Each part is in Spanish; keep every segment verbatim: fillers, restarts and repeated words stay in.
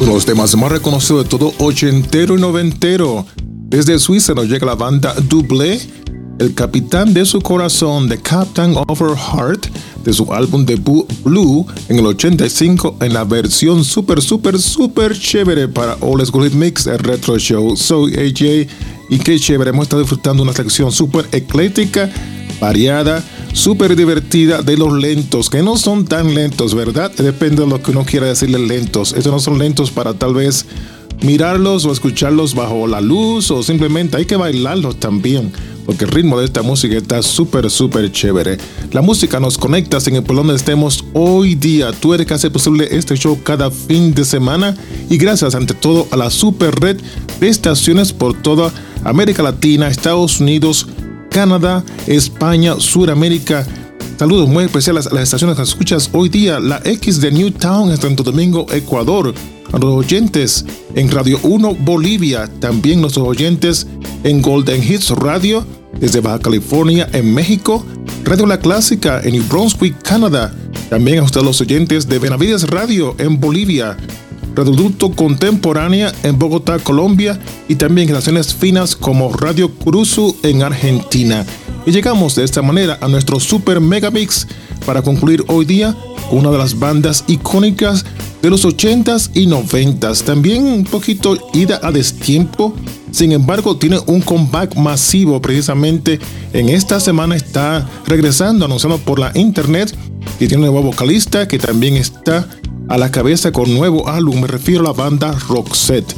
Uno de los temas más reconocidos de todo ochentero y noventero. Desde Suiza nos llega la banda Double, el capitán de su corazón, The Captain of Her Heart, de su álbum debut Blue en el ochenta y cinco, en la versión super, super, super chévere para Old School Hit Mix, el Retro Show. Soy A J y qué chévere, hemos estado disfrutando una sección super ecléctica, variada, súper divertida de los lentos, que no son tan lentos, ¿verdad? Depende de lo que uno quiera decirle lentos. Estos no son lentos para tal vez mirarlos o escucharlos bajo la luz, o simplemente hay que bailarlos también, porque el ritmo de esta música está súper, súper chévere. La música nos conecta sin el por donde estemos hoy día. Tú eres que hace posible este show cada fin de semana, y gracias ante todo a la super red de estaciones por toda América Latina, Estados Unidos, Canadá, España, Suramérica. Saludos muy especiales a las estaciones que escuchas hoy día. La X de Newtown en Santo Domingo, Ecuador. A los oyentes en Radio uno Bolivia. También nuestros oyentes en Golden Hits Radio desde Baja California en México. Radio La Clásica en New Brunswick, Canadá. También a ustedes los oyentes de Benavides Radio en Bolivia. Radioducto Contemporánea en Bogotá, Colombia, y también estaciones finas como Radio Curuzu en Argentina. Y llegamos de esta manera a nuestro Super Mega Mix para concluir hoy día con una de las bandas icónicas de los ochentas y noventas. También un poquito ida a destiempo, sin embargo tiene un comeback masivo. Precisamente en esta semana está regresando, anunciando por la internet, que tiene un nuevo vocalista que también está a la cabeza con nuevo álbum. Me refiero a la banda Roxette.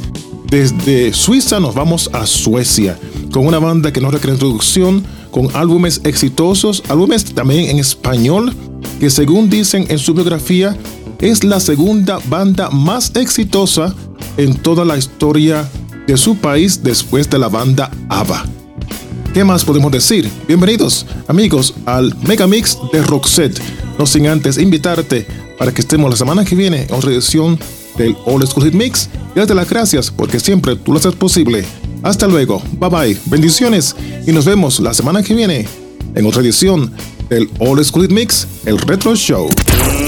Desde Suiza nos vamos a Suecia con una banda que nos requiere introducción, con álbumes exitosos, álbumes también en español, que según dicen en su biografía es la segunda banda más exitosa en toda la historia de su país después de la banda ABBA. ¿Qué más podemos decir? Bienvenidos amigos al Megamix de Roxette. No sin antes invitarte para que estemos la semana que viene en otra edición del Old School Hit Mix. Y darte las gracias porque siempre tú lo haces posible. Hasta luego, bye bye, bendiciones, y nos vemos la semana que viene en otra edición del Old School Hit Mix, el Retro Show.